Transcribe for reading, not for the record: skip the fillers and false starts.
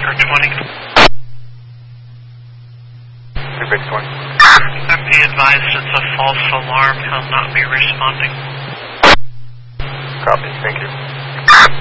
Baker 20. Baker 20. Be advised it's a false alarm. He'll not be responding. Copy. Thank you.